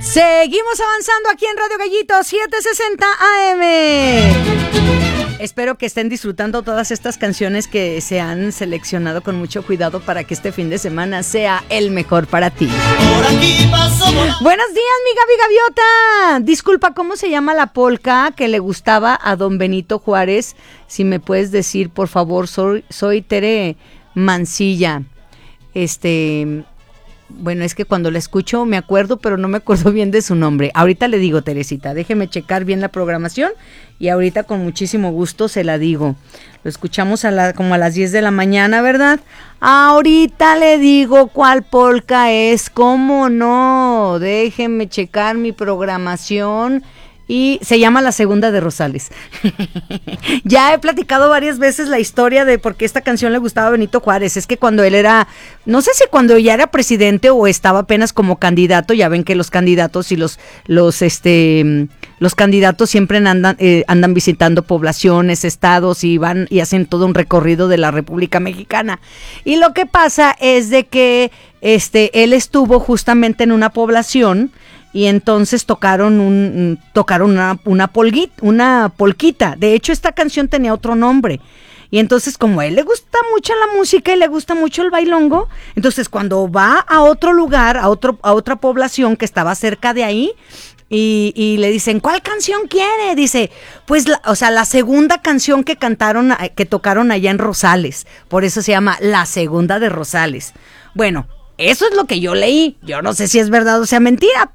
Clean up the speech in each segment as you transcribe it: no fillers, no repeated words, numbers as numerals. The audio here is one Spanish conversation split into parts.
Seguimos avanzando aquí en Radio Gallito 760 AM. Espero que estén disfrutando todas estas canciones que se han seleccionado con mucho cuidado para que este fin de semana sea el mejor para ti. Buenos días, mi Gaby Gaviota. Disculpa, ¿cómo se llama la polca que le gustaba a don Benito Juárez? Si me puedes decir, por favor. Soy Tere Mancilla. Bueno, es que cuando la escucho me acuerdo, pero no me acuerdo bien de su nombre. Ahorita le digo, Teresita, déjeme checar bien la programación y ahorita con muchísimo gusto se la digo. Lo escuchamos como a las 10 de la mañana, ¿verdad? Ahorita le digo cuál polka es, cómo no. Déjeme checar mi programación. Y se llama La Segunda de Rosales. Ya he platicado varias veces la historia de por qué esta canción le gustaba a Benito Juárez. Es que cuando él era, no sé si cuando ya era presidente o estaba apenas como candidato, ya ven que los candidatos y los candidatos siempre andan visitando poblaciones, estados y van y hacen todo un recorrido de la República Mexicana. Y lo que pasa es de que él estuvo justamente en una población. Y entonces tocaron una polquita. De hecho, esta canción tenía otro nombre. Y entonces, como a él le gusta mucho la música y le gusta mucho el bailongo, entonces cuando va a otro lugar, a otra población que estaba cerca de ahí, y le dicen, ¿cuál canción quiere? Dice, pues, la segunda canción que tocaron allá en Rosales. Por eso se llama La Segunda de Rosales. Bueno, eso es lo que yo leí. Yo no sé si es verdad o sea mentira,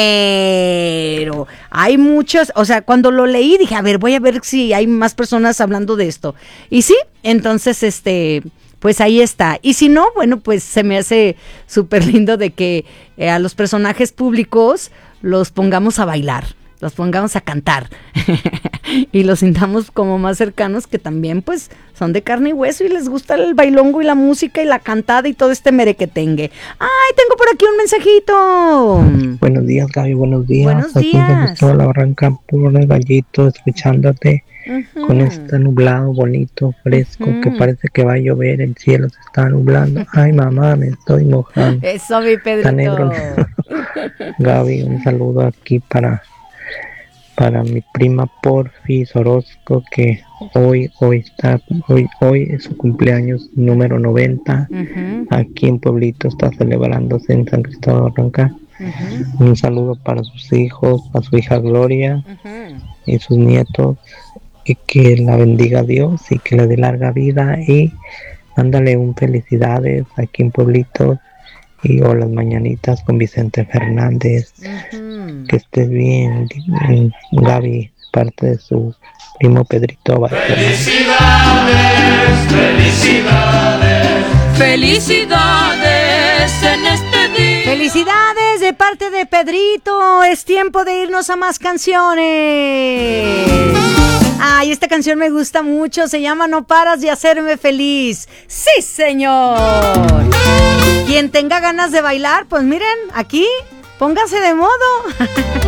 pero hay muchos, cuando lo leí dije, a ver, voy a ver si hay más personas hablando de esto. Y sí, entonces pues ahí está. Y si no, bueno, pues se me hace súper lindo de que a los personajes públicos los pongamos a bailar, los pongamos a cantar y los sintamos como más cercanos, que también pues son de carne y hueso y les gusta el bailongo y la música y la cantada y todo este merequetengue. ¡Ay, tengo por aquí un mensajito! Buenos días, Gaby, buenos días. Buenos días. Aquí de Gustavo La Barranca, puro Gallito, escuchándote con este nublado bonito, fresco, que parece que va a llover, el cielo se está nublando. Ay, mamá, me estoy mojando. Eso, mi Pedrito. Está negro. Gaby, un saludo aquí para mi prima Porfis Orozco, que hoy es su cumpleaños número 90. Aquí en Pueblito está celebrándose en San Cristóbal de Barranca. Un saludo para sus hijos, para su hija Gloria y sus nietos, y que la bendiga Dios y que le dé larga vida, y mándale un felicidades aquí en Pueblito y o las mañanitas con Vicente Fernández. Que estés bien, Gaby, parte de su primo Pedrito. Felicidades en este día. Felicidades de parte de Pedrito. Es tiempo de irnos a más canciones. Ay, esta canción me gusta mucho. Se llama No Paras de Hacerme Feliz. ¡Sí, señor! Quien tenga ganas de bailar, pues miren, aquí, póngase de modo.